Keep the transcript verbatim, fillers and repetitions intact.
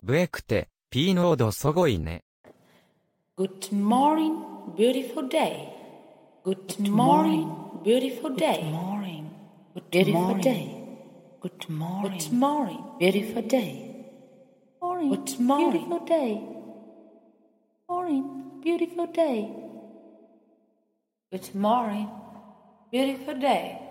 ブエクテ、ピーノードソゴイね。 Good morning, beautiful day. Good morning, beautiful day. Good morning. Beautiful day. Good morning. Good morning, beautiful day. Morning. Good morning, Beautiful day. Morning. Beautiful day. good morning, beautiful day.